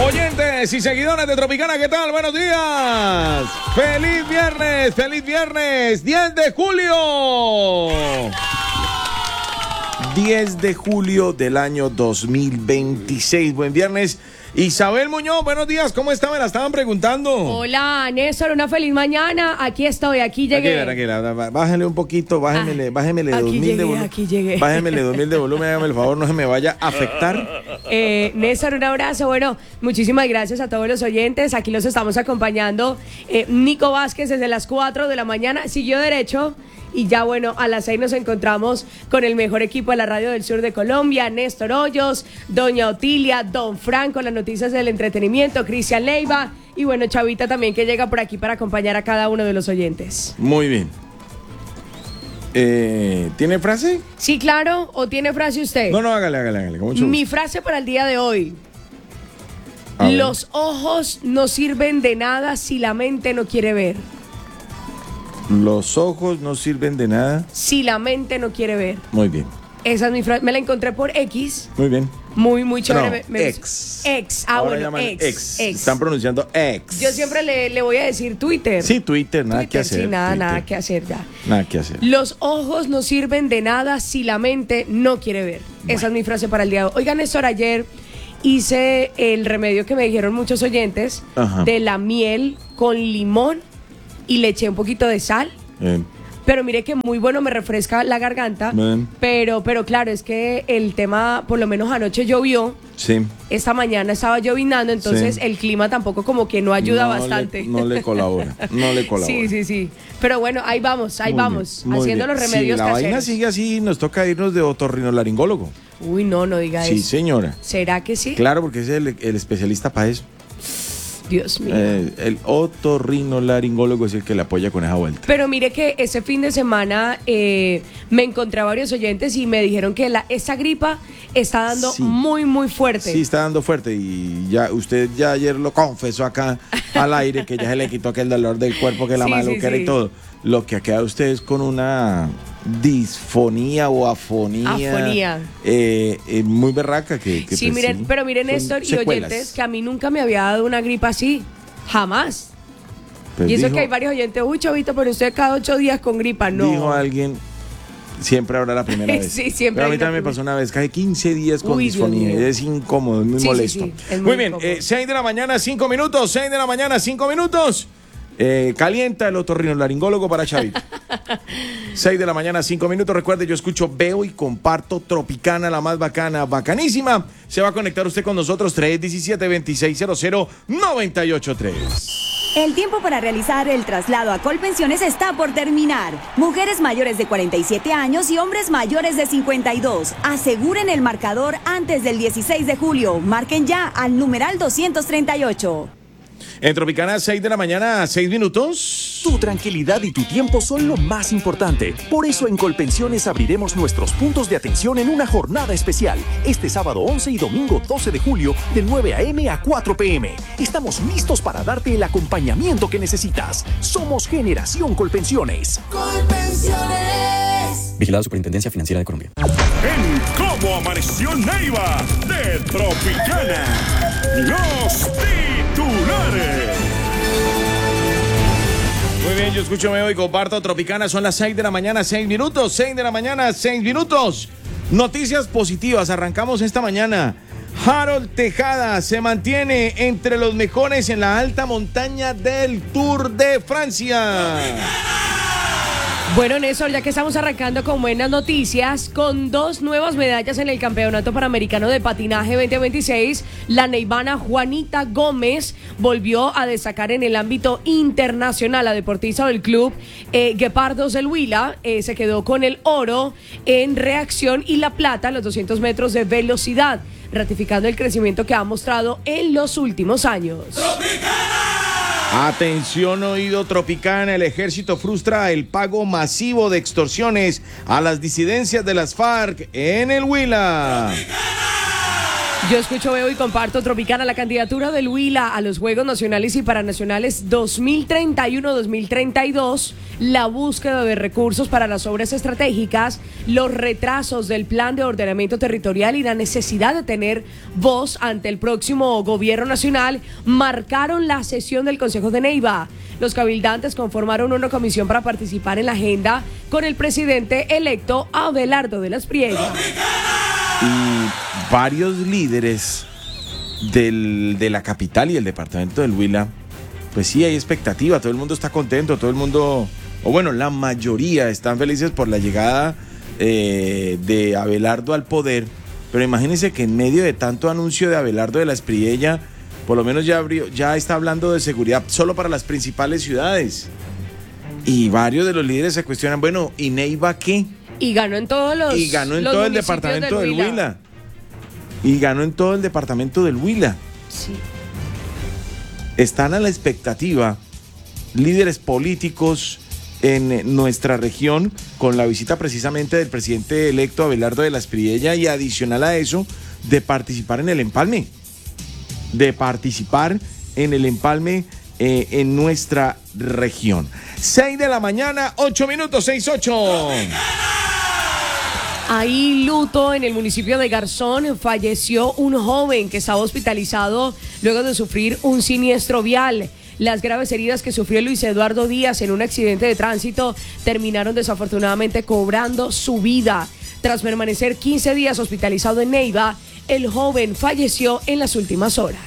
Oyentes y seguidores de Tropicana, ¿qué tal? Buenos días. Feliz viernes, 10 de julio. 10 de julio del año 2026. Buen viernes. Isabel Muñoz, buenos días, ¿cómo está? Me la estaban preguntando. Hola, Néstor, una feliz mañana. Aquí estoy, aquí llegué. Tranquila, bájale un poquito, bájemele 2.000 de volumen. Aquí llegué. Bájemele 2.000 de volumen, hágame el favor, no se me vaya a afectar. Néstor, un abrazo. Bueno, muchísimas gracias a todos los oyentes. Aquí los estamos acompañando. Nico Vázquez desde las 4 de la mañana siguió derecho. Y ya bueno, a las 6 nos encontramos con el mejor equipo de la radio del sur de Colombia, Néstor Hoyos, doña Otilia, don Franco, las noticias del entretenimiento, Cristian Leiva y bueno, Chavita también que llega por aquí para acompañar a cada uno de los oyentes. Muy bien. ¿Tiene frase? Sí, claro, ¿o tiene frase usted? No, hágale, con mucho Mi gusto. frase para el día de hoy. Los ojos no sirven de nada si la mente no quiere ver. Los ojos no sirven de nada si la mente no quiere ver. Muy bien. Esa es mi frase, me la encontré por X. Muy bien. Muy chévere. No, X. Ahora bueno, X. Están pronunciando X. Yo siempre le voy a decir Twitter. Sí, Twitter, nada que hacer. Sí, nada Twitter. que hacer ya. Nada que hacer. Los ojos no sirven de nada si la mente no quiere ver. Bueno. Esa es mi frase para el día de hoy. Oigan, Néstor, ayer hice el remedio que me dijeron muchos oyentes. Ajá. De la miel con limón y le eché un poquito de sal. Pero mire que muy bueno, me refresca la garganta. Pero claro, es que el tema, por lo menos anoche llovió. Sí. Esta mañana estaba llovinando, entonces sí. El clima tampoco como que no ayuda bastante. No le colabora. Sí. Pero bueno, ahí vamos, haciendo bien. los remedios caseros. Si la vaina sigue así, nos toca irnos de otorrinolaringólogo. Uy, no diga eso. Sí, señora. ¿Será que sí? Claro, porque es el especialista para eso. Dios mío. El otorrinolaringólogo es el que le apoya con esa vuelta. Pero mire que ese fin de semana me encontré a varios oyentes y me dijeron que esa gripa está dando muy fuerte. Sí, está dando fuerte y ya usted ya ayer lo confesó acá al aire que ya se le quitó aquel dolor del cuerpo, que la maluquera y todo. Lo que ha quedado usted es con una disfonía o afonía. Muy berraca que sí, pues, pero miren Néstor y oyentes que a mí nunca me había dado una gripa así, jamás. Pues y eso que hay varios oyentes, uy, Chavito, pero usted cada 8 días con gripa, no. Dijo alguien, siempre habrá la primera vez. Sí, siempre. Pero a mí también me pasó una vez, casi 15 días con disfonía, es incómodo, es muy molesto. Sí, es muy bien, 6 de la mañana, 5 minutos, 6 de la mañana, 5 minutos. Calienta el otorrinolaringólogo para Chavito. 6 de la mañana, 5 minutos. Recuerde, yo escucho, veo y comparto Tropicana, la más bacana, bacanísima. Se va a conectar usted con nosotros, 317-2600-983. El tiempo para realizar el traslado a Colpensiones está por terminar. Mujeres mayores de 47 años y hombres mayores de 52. Aseguren el marcador antes del 16 de julio. Marquen ya al numeral 238. En Tropicana, 6 de la mañana, 6 minutos. Tu tranquilidad y tu tiempo son lo más importante. Por eso en Colpensiones abriremos nuestros puntos de atención en una jornada especial. Este sábado 11 y domingo 12 de julio, de 9 a.m. a 4 p.m. Estamos listos para darte el acompañamiento que necesitas. Somos Generación Colpensiones. Colpensiones. Vigilado Superintendencia Financiera de Colombia. En Cómo Amaneció Neiva de Tropicana. Los titulares. Muy bien, yo escucho, veo y comparto Tropicana. Son las 6 de la mañana, 6 minutos. 6 de la mañana, 6 minutos. Noticias positivas. Arrancamos esta mañana. Harold Tejada se mantiene entre los mejores en la alta montaña del Tour de Francia. Bueno, Néstor, ya que estamos arrancando con buenas noticias, con 2 nuevas medallas en el Campeonato Panamericano de Patinaje 2026, la neivana Juanita Gómez volvió a destacar en el ámbito internacional. La deportista del club Guepardos del Huila se quedó con el oro en reacción y la plata en los 200 metros de velocidad, ratificando el crecimiento que ha mostrado en los últimos años. Atención, oído Tropicana, el ejército frustra el pago masivo de extorsiones a las disidencias de las FARC en el Huila. Yo escucho, veo y comparto Tropicana. La candidatura del Huila a los Juegos Nacionales y Paranacionales 2031-2032, la búsqueda de recursos para las obras estratégicas, los retrasos del plan de ordenamiento territorial y la necesidad de tener voz ante el próximo gobierno nacional marcaron la sesión del Consejo de Neiva. Los cabildantes conformaron una comisión para participar en la agenda con el presidente electo Abelardo de la Espriella. Y varios líderes de la capital y el departamento del Huila, pues sí hay expectativa, todo el mundo está contento, todo el mundo, o bueno, la mayoría están felices por la llegada de Abelardo al poder, pero imagínense que en medio de tanto anuncio de Abelardo de la Espriella, por lo menos ya está hablando de seguridad solo para las principales ciudades. Y varios de los líderes se cuestionan, bueno, ¿y Neiva qué? Y ganó en todos los Y ganó en todo el departamento del Huila. Y ganó en todo el departamento del Huila. Sí. Están a la expectativa líderes políticos en nuestra región con la visita precisamente del presidente electo Abelardo de la Espriella y adicional a eso, de participar en el empalme. En nuestra región. 6 de la mañana, 8 minutos, 6:08. Hay luto en el municipio de Garzón. Falleció un joven que estaba hospitalizado luego de sufrir un siniestro vial. Las graves heridas que sufrió Luis Eduardo Díaz en un accidente de tránsito terminaron desafortunadamente cobrando su vida. Tras permanecer 15 días hospitalizado en Neiva, el joven falleció en las últimas horas.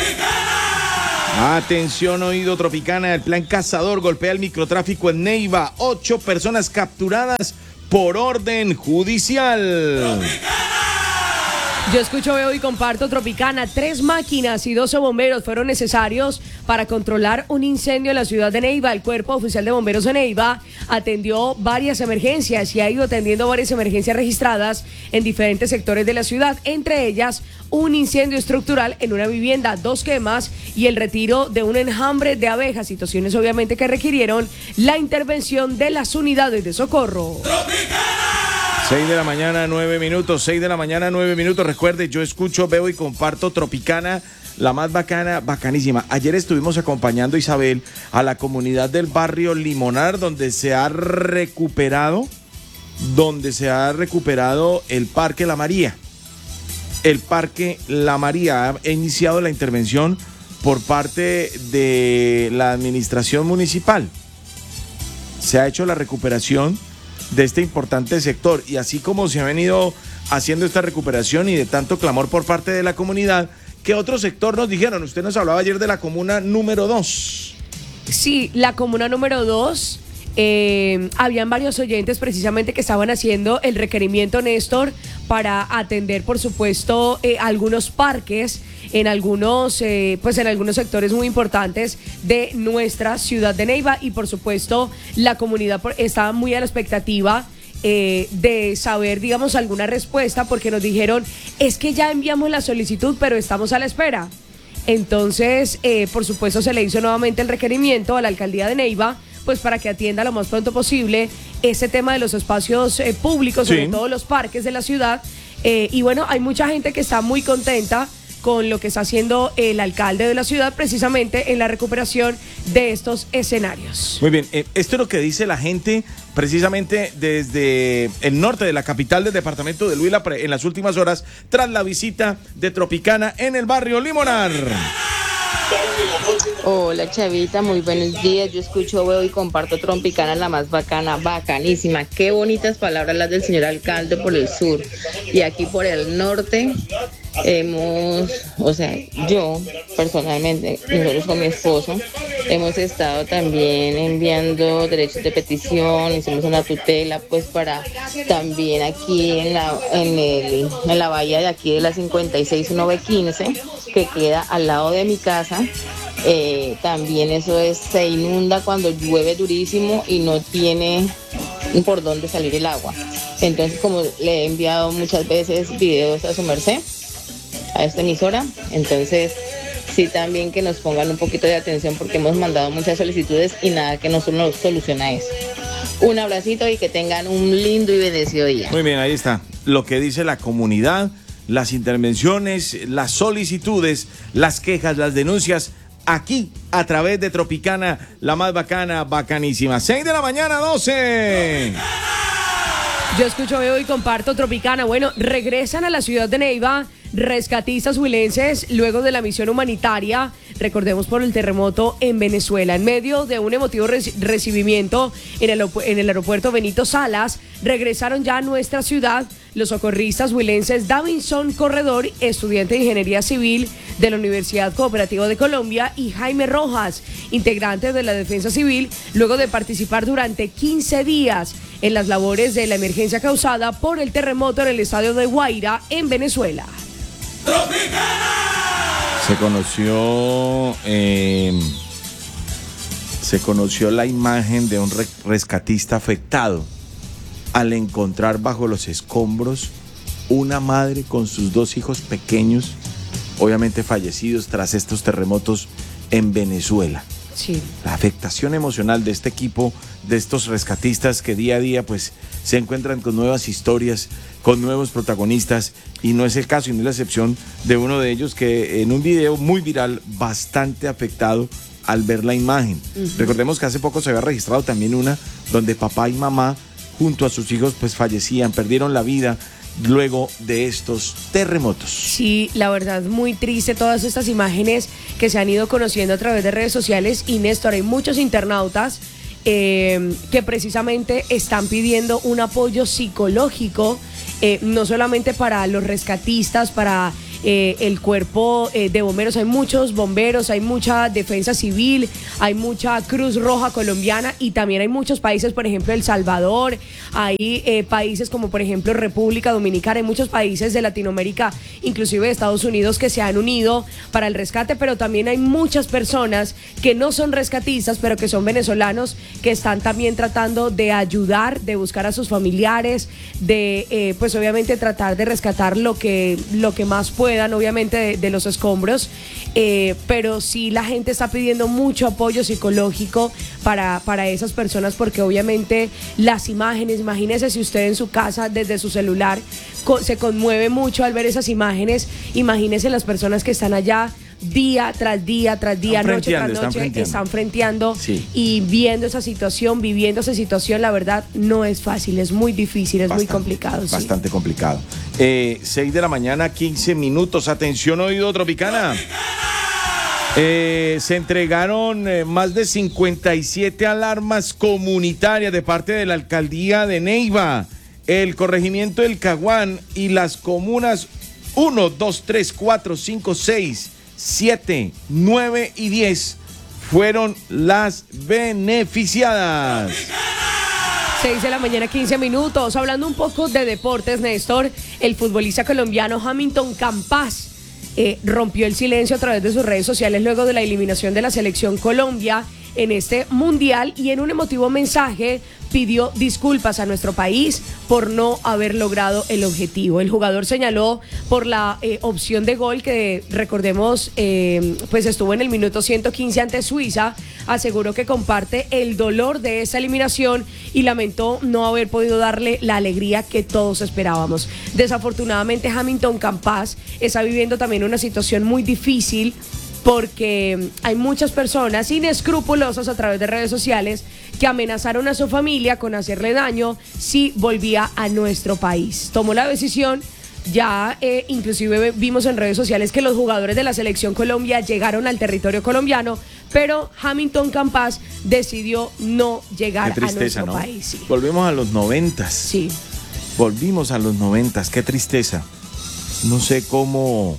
Atención, oído Tropicana, el plan Cazador golpea el microtráfico en Neiva. 8 personas capturadas por orden judicial. Yo escucho, veo y comparto Tropicana. 3 máquinas y 12 bomberos fueron necesarios para controlar un incendio en la ciudad de Neiva. El Cuerpo Oficial de Bomberos de Neiva atendió varias emergencias y ha ido atendiendo varias emergencias registradas en diferentes sectores de la ciudad, entre ellas un incendio estructural en una vivienda, 2 quemas y el retiro de un enjambre de abejas, situaciones obviamente que requirieron la intervención de las unidades de socorro. ¡Tropicana! 6 de la mañana, 9 minutos, 6 de la mañana, 9 minutos. Recuerde, yo escucho, veo y comparto Tropicana, la más bacana, bacanísima. Ayer estuvimos acompañando, Isabel, a la comunidad del barrio Limonar, donde se ha recuperado el Parque La María. El Parque La María ha iniciado la intervención por parte de la administración municipal. Se ha hecho la recuperación de este importante sector y así como se ha venido haciendo esta recuperación y de tanto clamor por parte de la comunidad, ¿qué otro sector nos dijeron? Usted nos hablaba ayer de la comuna número 2. Sí, la comuna número 2. Habían varios oyentes precisamente que estaban haciendo el requerimiento, Néstor, para atender, por supuesto, algunos parques en algunos sectores muy importantes de nuestra ciudad de Neiva y, por supuesto, la comunidad estaba muy a la expectativa de saber, digamos, alguna respuesta, porque nos dijeron, es que ya enviamos la solicitud, pero estamos a la espera. Entonces, por supuesto, se le hizo nuevamente el requerimiento a la alcaldía de Neiva, pues para que atienda lo más pronto posible ese tema de los espacios públicos, sobre todo los parques de la ciudad. Y bueno, hay mucha gente que está muy contenta con lo que está haciendo el alcalde de la ciudad precisamente en la recuperación de estos escenarios. Muy bien, esto es lo que dice la gente precisamente desde el norte de la capital del departamento de Huila en las últimas horas tras la visita de Tropicana en el barrio Limonar. Hola Chavita, muy buenos días. Yo escucho, veo y comparto Tropicana, la más bacana, bacanísima. Qué bonitas palabras las del señor alcalde por el sur. Y aquí por el norte yo personalmente, nosotros con mi esposo, hemos estado también enviando derechos de petición, hicimos una tutela pues para también aquí en la bahía de aquí de la 56-915, que queda al lado de mi casa. También se inunda cuando llueve durísimo y no tiene por dónde salir el agua. Entonces, como le he enviado muchas veces videos a su merced, a esta emisora, entonces sí también que nos pongan un poquito de atención porque hemos mandado muchas solicitudes y nada que no nos soluciona eso. Un abracito y que tengan un lindo y bendecido día. Muy bien, ahí está lo que dice la comunidad las intervenciones, las solicitudes, las quejas, las denuncias, aquí a través de Tropicana, la más bacana, bacanísima. 6 de la mañana, 12. Yo escucho, veo y comparto Tropicana. Bueno, regresan a la ciudad de Neiva rescatistas huilenses luego de la misión humanitaria, recordemos, por el terremoto en Venezuela. En medio de un emotivo recibimiento en el aeropuerto Benito Salas, regresaron ya a nuestra ciudad los socorristas huilenses Davinson Corredor, estudiante de Ingeniería Civil de la Universidad Cooperativa de Colombia, y Jaime Rojas, integrante de la Defensa Civil, luego de participar durante 15 días en las labores de la emergencia causada por el terremoto en el estadio de Guaira, en Venezuela. Se conoció la imagen de un rescatista afectado al encontrar bajo los escombros una madre con sus 2 hijos pequeños, obviamente fallecidos tras estos terremotos en Venezuela. Sí. La afectación emocional de este equipo, de estos rescatistas que día a día pues se encuentran con nuevas historias, con nuevos protagonistas, y no es el caso y no es la excepción de uno de ellos que en un video muy viral, bastante afectado al ver la imagen. Recordemos que hace poco se había registrado también una donde papá y mamá junto a sus hijos pues fallecían, perdieron la vida luego de estos terremotos. Sí, la verdad, muy triste todas estas imágenes que se han ido conociendo a través de redes sociales. Y Néstor, hay muchos internautas que precisamente están pidiendo un apoyo psicológico, no solamente para los rescatistas, para el cuerpo de bomberos. Hay muchos bomberos, hay mucha defensa civil, hay mucha Cruz Roja colombiana, y también hay muchos países, por ejemplo El Salvador, hay países como por ejemplo República Dominicana, hay muchos países de Latinoamérica, inclusive de Estados Unidos, que se han unido para el rescate, pero también hay muchas personas que no son rescatistas, pero que son venezolanos, que están también tratando de ayudar, de buscar a sus familiares, de pues obviamente tratar de rescatar lo que más puedan, obviamente, de los escombros, pero sí la gente está pidiendo mucho apoyo psicológico para esas personas, porque obviamente las imágenes, imagínese si usted en su casa desde su celular se conmueve mucho al ver esas imágenes, imagínese las personas que están allá día tras día tras día, noche tras noche, están frenteando, sí, y viendo esa situación, viviendo esa situación. La verdad no es fácil, es muy difícil, es bastante, muy complicado. Bastante complicado. 6 de la mañana, 15 minutos. Atención, oído Tropicana. Se entregaron más de 57 alarmas comunitarias de parte de la alcaldía de Neiva, el corregimiento del Caguán y las comunas 1, 2, 3, 4, 5, 6, 7, 9 y 10 fueron las beneficiadas. 6 de la mañana, 15 minutos. Hablando un poco de deportes, Néstor, el futbolista colombiano Hamilton Campas rompió el silencio a través de sus redes sociales luego de la eliminación de la selección Colombia en este mundial, y en un emotivo mensaje pidió disculpas a nuestro país por no haber logrado el objetivo. El jugador señaló por la opción de gol que, recordemos, pues estuvo en el minuto 115 ante Suiza. Aseguró que comparte el dolor de esa eliminación y lamentó no haber podido darle la alegría que todos esperábamos. Desafortunadamente, Hamilton Campas está viviendo también una situación muy difícil, porque hay muchas personas inescrupulosas a través de redes sociales que amenazaron a su familia con hacerle daño si volvía a nuestro país. Tomó la decisión, ya inclusive vimos en redes sociales que los jugadores de la selección Colombia llegaron al territorio colombiano, pero Hamilton Campas decidió no llegar a nuestro país. Sí. Volvemos a los 90. Sí. Volvimos a los 90, qué tristeza. No sé cómo,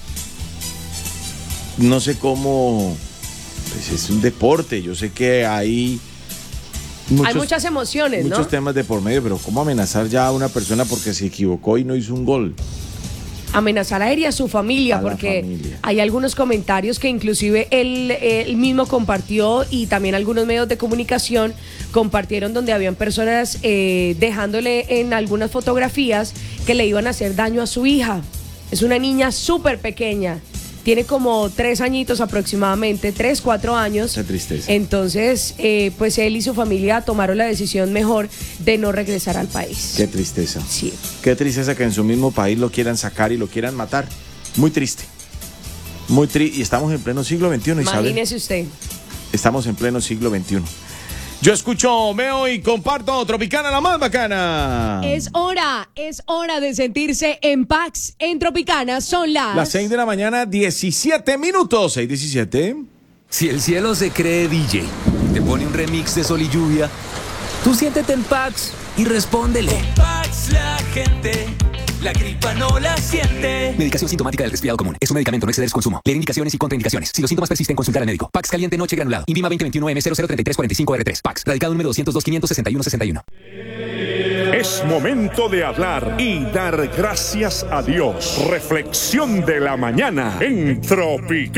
pues es un deporte, yo sé que hay muchas emociones, muchos temas de por medio, pero ¿cómo amenazar ya a una persona porque se equivocó y no hizo un gol? Amenazar a él y a su familia, porque hay algunos comentarios que inclusive él mismo compartió, y también algunos medios de comunicación compartieron, donde habían personas dejándole en algunas fotografías que le iban a hacer daño a su hija. Es una niña súper pequeña. Tiene como 3 añitos aproximadamente, 3, 4 años. Qué tristeza. Entonces, pues él y su familia tomaron la decisión mejor de no regresar al país. Qué tristeza. Sí. Qué tristeza que en su mismo país lo quieran sacar y lo quieran matar. Muy triste. Muy triste. Y estamos en pleno siglo XXI, Isabel. Imagínese usted. Estamos en pleno siglo XXI. Yo escucho, veo y comparto Tropicana, la más bacana. Es hora de sentirse en Pax. En Tropicana son Las 6 de la mañana, 17 minutos. 6:17. Si el cielo se cree DJ, te pone un remix de Sol y Lluvia, tú siéntete en Pax y respóndele. En Pax la gente, la gripa no la siente. Medicación sintomática del resfriado común. Es un medicamento, no exceder su consumo. Leer indicaciones y contraindicaciones. Si los síntomas persisten, consultar al médico. Pax caliente noche granulado. INVIMA 2021M003345R3. Pax. Radicado número 202-561-61. Es momento de hablar y dar gracias a Dios. Reflexión de la mañana en Tropicana.